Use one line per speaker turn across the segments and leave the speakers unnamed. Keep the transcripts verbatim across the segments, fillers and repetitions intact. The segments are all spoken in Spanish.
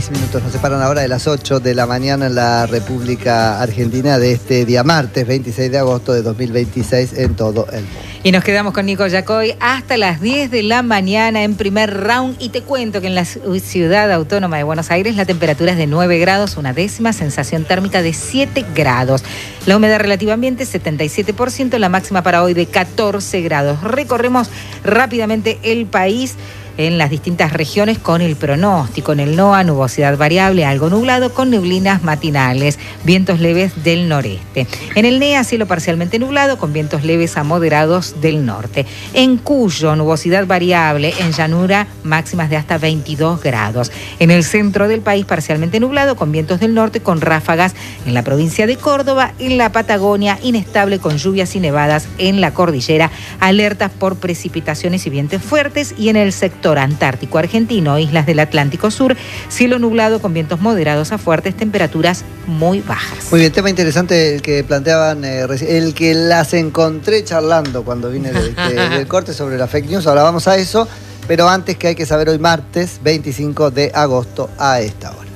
seis minutos nos separan ahora de las ocho de la mañana en la República Argentina de este día martes veintiséis de agosto de dos mil veintiséis en todo el mundo.
Y nos quedamos con Nico Yacoy hasta las diez de la mañana en primer round. Y te cuento que en la ciudad autónoma de Buenos Aires la temperatura es de nueve grados, una décima, sensación térmica de siete grados. La humedad relativa ambiente setenta y siete por ciento, la máxima para hoy de catorce grados. Recorremos rápidamente el país en las distintas regiones con el pronóstico. En el NOA, nubosidad variable, algo nublado con neblinas matinales, vientos leves del noreste. En el NEA, cielo parcialmente nublado con vientos leves a moderados del norte. En Cuyo, nubosidad variable, en llanura, máximas de hasta veintidós grados. En el centro del país, parcialmente nublado con vientos del norte con ráfagas en la provincia de Córdoba. En la Patagonia, inestable con lluvias y nevadas en la cordillera, alertas por precipitaciones y vientos fuertes. Y en el sector antártico argentino, islas del Atlántico Sur, cielo nublado con vientos moderados a fuertes, temperaturas muy bajas.
Muy bien, tema interesante el que planteaban, eh, el que las encontré charlando cuando vine de, de, del corte sobre la fake news. Ahora vamos a eso, pero antes, que hay que saber hoy martes veinticinco de agosto a esta hora.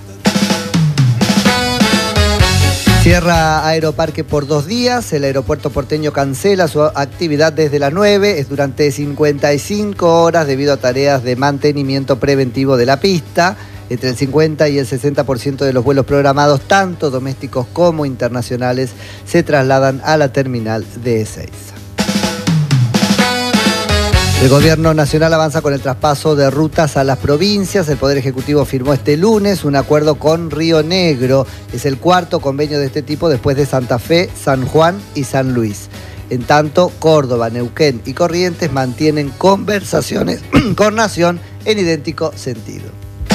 Cierra Aeroparque por dos días, el aeropuerto porteño cancela su actividad desde las nueve, es durante cincuenta y cinco horas debido a tareas de mantenimiento preventivo de la pista. Entre el cincuenta y el sesenta por ciento de los vuelos programados, tanto domésticos como internacionales, se trasladan a la terminal de Ezeiza. El Gobierno Nacional avanza con el traspaso de rutas a las provincias. El Poder Ejecutivo firmó este lunes un acuerdo con Río Negro. Es el cuarto convenio de este tipo después de Santa Fe, San Juan y San Luis. En tanto, Córdoba, Neuquén y Corrientes mantienen conversaciones con Nación en idéntico sentido.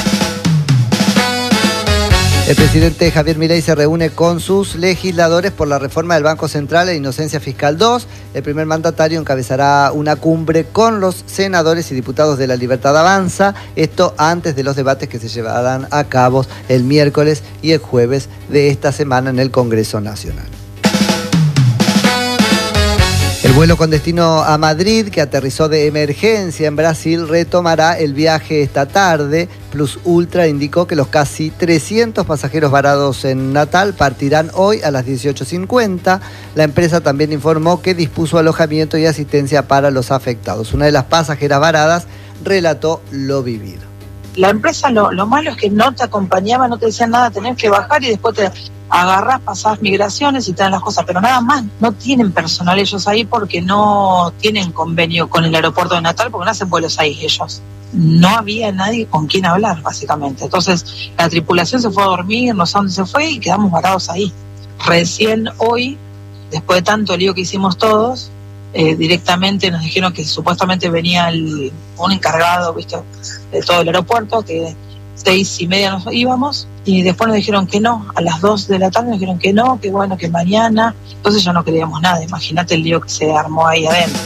El presidente Javier Milei se reúne con sus legisladores por la reforma del Banco Central e Inocencia Fiscal dos. El primer mandatario encabezará una cumbre con los senadores y diputados de La Libertad Avanza. Esto antes de los debates que se llevarán a cabo el miércoles y el jueves de esta semana en el Congreso Nacional. El vuelo con destino a Madrid, que aterrizó de emergencia en Brasil, retomará el viaje esta tarde. Plus Ultra indicó que los casi trescientos pasajeros varados en Natal partirán hoy a las dieciocho cincuenta. La empresa también informó que dispuso alojamiento y asistencia para los afectados. Una de las pasajeras varadas relató lo vivido.
La empresa lo, lo malo es que no te acompañaba, no te decían nada, tenés que bajar y después te agarrás, pasás migraciones y te dan las cosas, pero nada más. No tienen personal ellos ahí porque no tienen convenio con el aeropuerto de Natal, porque no hacen vuelos ahí ellos. No había nadie con quien hablar, básicamente. Entonces la tripulación se fue a dormir, no sé dónde se fue y quedamos varados ahí. Recién hoy, después de tanto lío que hicimos todos, eh, directamente nos dijeron que supuestamente venía el, un encargado, ¿viste?, de todo el aeropuerto, que seis y media nos íbamos, y después nos dijeron que no, a las dos de la tarde nos dijeron que no, que bueno, que mañana. Entonces ya no creíamos nada, imagínate el lío que se armó ahí adentro.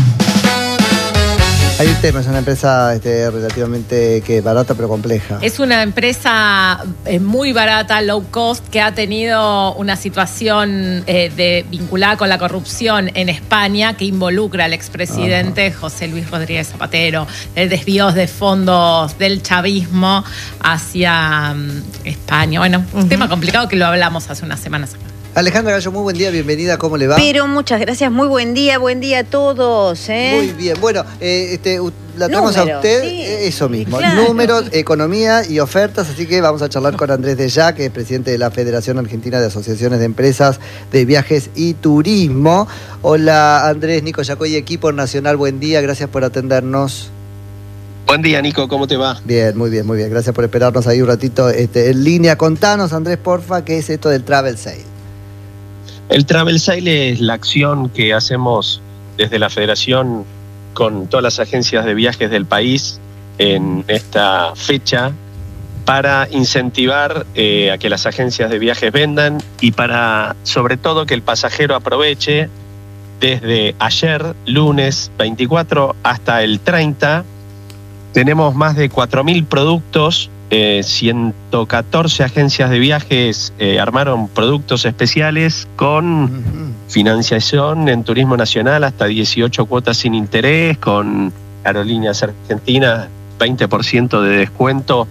Hay un tema, es una empresa este, relativamente que barata pero compleja.
Es una empresa eh, muy barata, low cost, que ha tenido una situación eh, de, vinculada con la corrupción en España que involucra al expresidente Ajá. José Luis Rodríguez Zapatero, el desvíos de fondos del chavismo hacia um, España. Bueno, un uh-huh. tema complicado que lo hablamos hace unas semanas acá.
Alejandra Gallo, muy buen día, bienvenida, ¿cómo le va?
Pero muchas gracias, muy buen día, buen día a todos. ¿eh?
Muy bien, bueno, eh, este, la traemos a usted,
sí,
eso mismo,
claro.
Números, economía y ofertas, así que vamos a charlar con Andrés Deya, que es presidente de la Federación Argentina de Asociaciones de Empresas de Viajes y Turismo. Hola Andrés, Nico Yacoy, equipo nacional, buen día, gracias por atendernos.
Buen día, Nico, ¿cómo te va?
Bien, muy bien, muy bien, gracias por esperarnos ahí un ratito este, en línea. Contanos, Andrés, porfa, ¿qué es esto del Travel Sale?
El Travel Sale es la acción que hacemos desde la Federación con todas las agencias de viajes del país en esta fecha para incentivar eh, a que las agencias de viajes vendan y para, sobre todo, que el pasajero aproveche desde ayer, lunes veinticuatro, hasta el treinta. Tenemos más de cuatro mil productos. Eh, ciento catorce agencias de viajes eh, armaron productos especiales con uh-huh. financiación en turismo nacional hasta dieciocho cuotas sin interés, con aerolíneas argentinas veinte por ciento de descuento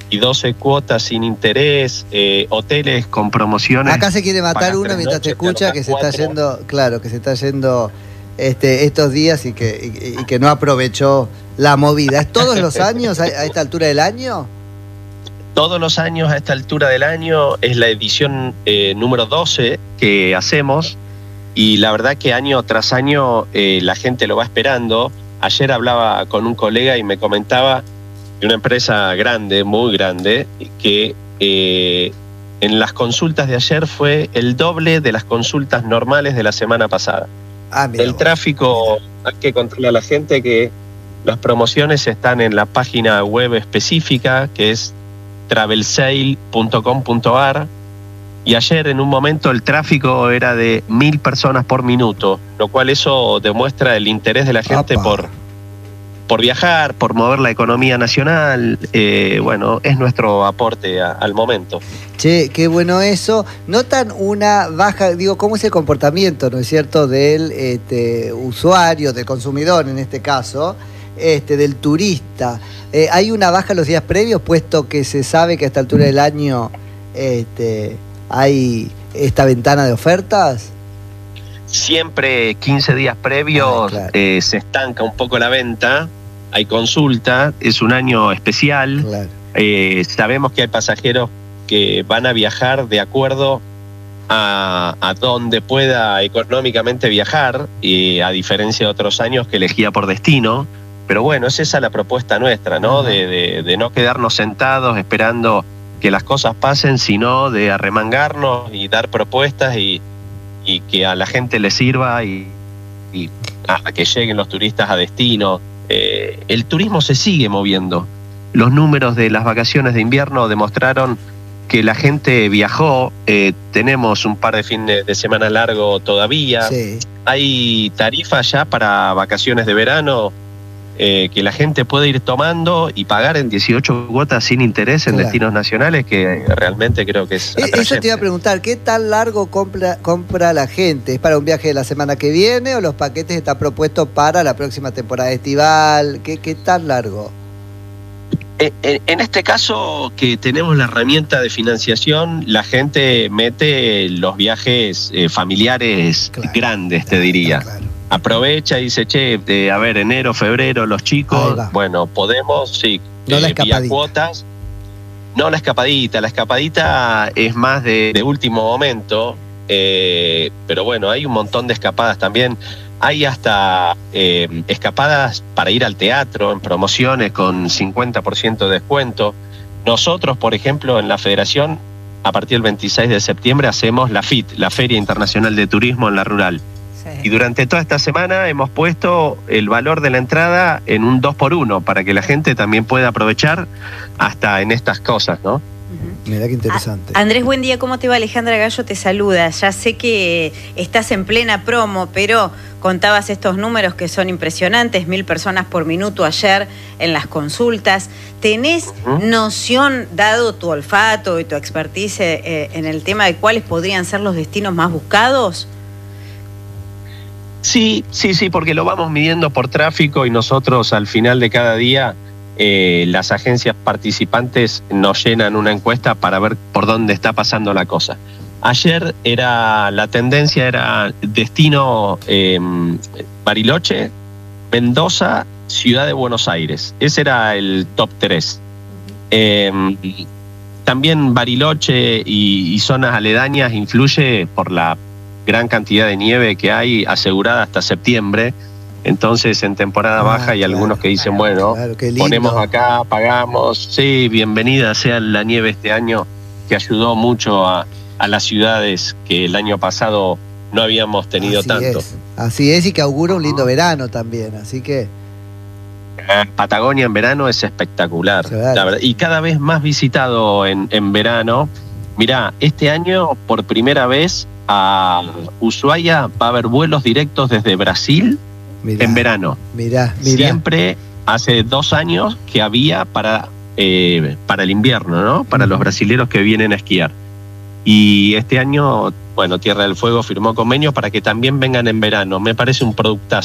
y doce cuotas sin interés, eh, hoteles con promociones.
Acá se quiere matar uno mientras te escucha que se está yendo, claro, que se está yendo este, estos días y que, y, y que no aprovechó la movida. ¿Es todos los años a, a esta altura del año?
Todos los años a esta altura del año es la edición eh, número doce que hacemos y la verdad que año tras año eh, la gente lo va esperando. Ayer hablaba con un colega y me comentaba de una empresa grande, muy grande, que eh, en las consultas de ayer fue el doble de las consultas normales de la semana pasada.
Ah, mira,
el
bueno.
tráfico, hay que controlar a la gente que las promociones están en la página web específica, que es travel sail punto com punto a r, y ayer en un momento el tráfico era de mil personas por minuto, lo cual eso demuestra el interés de la gente
Apa.
por por viajar, por mover la economía nacional. Eh, bueno, es nuestro aporte a, al momento.
Che, qué bueno eso. ¿Notan una baja, digo, cómo es el comportamiento, ¿no es cierto?, del este, usuario, del consumidor en este caso, este, del turista? Eh, ¿Hay una baja los días previos, puesto que se sabe que a esta altura del año este, hay esta ventana de ofertas?
Siempre quince días previos
ah, claro.
eh, se estanca un poco la venta, hay consulta, es un año especial.
Claro.
Eh, sabemos que hay pasajeros que van a viajar de acuerdo a, a donde pueda económicamente viajar, y a diferencia de otros años que elegía por destino. Pero bueno, es esa la propuesta nuestra, ¿no? De, de, de no quedarnos sentados esperando que las cosas pasen, sino de arremangarnos y dar propuestas y, y que a la gente le sirva y, y a que lleguen los turistas a destino. Eh, el turismo se sigue moviendo. Los números de las vacaciones de invierno demostraron que la gente viajó. Eh, tenemos un par de fines de semana largo todavía.
Sí.
Hay tarifas ya para vacaciones de verano eh, que la gente puede ir tomando y pagar en dieciocho cuotas sin interés en
Claro.
destinos nacionales, que realmente creo que es
Eh, Eso te iba a
atrayente.
preguntar, ¿qué tan largo compra, compra la gente? ¿Es para un viaje de la semana que viene o los paquetes están propuestos para la próxima temporada estival? ¿Qué, qué tan largo?
Eh, eh, En este caso, que tenemos la herramienta de financiación, la gente mete los viajes eh, familiares
Claro,
grandes, te
claro,
diría.
claro.
Aprovecha y dice, che, de, a ver, enero, febrero, los
Ahí
chicos,
va.
bueno, podemos, sí,
No la
vía
escapadita.
cuotas. No la escapadita, la escapadita es más de, de último momento, eh, pero bueno, hay un montón de escapadas también. Hay hasta eh, escapadas para ir al teatro en promociones con cincuenta por ciento de descuento. Nosotros, por ejemplo, en la Federación, a partir del veintiséis de septiembre, hacemos la F I T, la Feria Internacional de Turismo en la Rural. Y durante toda esta semana hemos puesto el valor de la entrada en un dos por uno para que la gente también pueda aprovechar hasta en estas cosas, ¿no?
Mirá qué interesante.
Ah, Andrés, buen día, ¿cómo te va? Alejandra Gallo te saluda. Ya sé que estás en plena promo, pero contabas estos números que son impresionantes, mil personas por minuto ayer en las consultas. ¿Tenés
Uh-huh.
noción, dado tu olfato y tu expertise eh, en el tema, de cuáles podrían ser los destinos más buscados?
Sí, sí, sí, porque lo vamos midiendo por tráfico y nosotros al final de cada día eh, las agencias participantes nos llenan una encuesta para ver por dónde está pasando la cosa. Ayer era la tendencia era destino eh, Bariloche, Mendoza, Ciudad de Buenos Aires. Ese era el top tres. Eh, también Bariloche y, y zonas aledañas influye por la gran cantidad de nieve que hay asegurada hasta septiembre. Entonces en temporada
Ah,
baja hay
claro,
algunos que dicen,
claro,
bueno,
claro, qué lindo.
ponemos acá, pagamos, sí, bienvenida sea la nieve este año, que ayudó mucho a, a las ciudades que el año pasado no habíamos tenido
Así
tanto.
es, así es, y que augura un lindo verano también, así que...
Patagonia en verano es espectacular,
Claro.
la verdad, y cada vez más visitado en, en verano. Mirá, este año por primera vez a Ushuaia va a haber vuelos directos desde Brasil
Mirá,
en verano.
Mirá, mirá.
Siempre hace dos años que había para, eh, para el invierno, ¿no? Para los brasileros que vienen a esquiar. Y este año, bueno, Tierra del Fuego firmó convenio para que también vengan en verano. Me parece un productazo.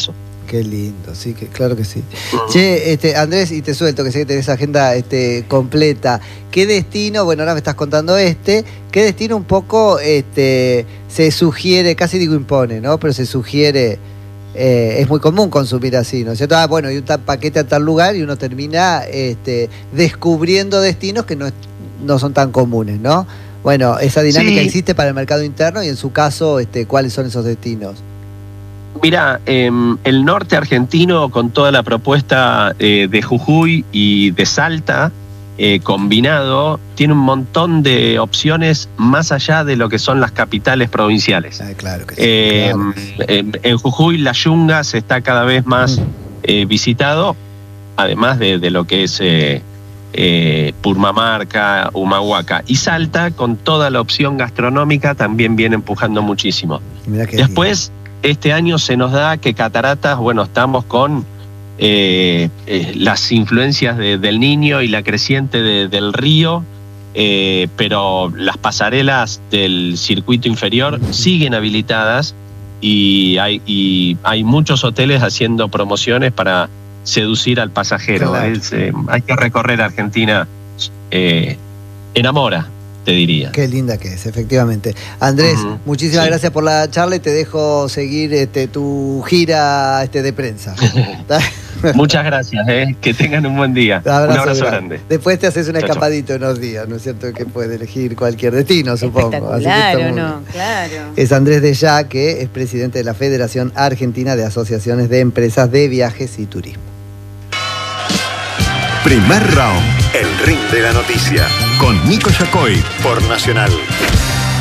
Qué lindo, sí, que claro que sí. Uh-huh. Che, este, Andrés, y te suelto, que sé que tenés agenda este, completa. ¿Qué destino, bueno, ahora me estás contando este, qué destino un poco este, se sugiere, casi digo impone, ¿no? Pero se sugiere, eh, es muy común consumir así, ¿no es cierto? Ah, bueno, hay un tal paquete a tal lugar y uno termina este, descubriendo destinos que no, no son tan comunes, ¿no? Bueno, esa dinámica sí existe para el mercado interno y en su caso, este, ¿cuáles son esos destinos?
Mira, eh, el norte argentino con toda la propuesta eh, de Jujuy y de Salta eh, combinado, tiene un montón de opciones más allá de lo que son las capitales provinciales.
Ah, claro que sí,
eh,
claro.
En, en Jujuy la Yunga se está cada vez más mm. eh, visitado, además de, de lo que es eh, eh, Purmamarca, Humahuaca. Y Salta, con toda la opción gastronómica, también viene empujando muchísimo. Después... Bien. Este año se nos da que Cataratas, bueno, estamos con eh, eh, las influencias de, del Niño y la creciente de, del río, eh, pero las pasarelas del circuito inferior siguen habilitadas y hay, y hay muchos hoteles haciendo promociones para seducir al pasajero. Claro. Es, eh, hay que recorrer Argentina, eh, enamora. Te diría.
Qué linda que es, efectivamente. Andrés, uh-huh. muchísimas sí. gracias por la charla y te dejo seguir este, tu gira este, de prensa.
Muchas gracias, eh. Que tengan un buen día.
Abrazo,
un abrazo
grande.
grande.
Después te haces un
chau,
escapadito en unos días, ¿no es cierto? Que puedes elegir cualquier destino, supongo.
Claro, no, claro.
Es Andrés Dellá, que es presidente de la Federación Argentina de Asociaciones de Empresas de Viajes y Turismo.
Primer round, el ring de la noticia, con Nico Yacoy por Nacional.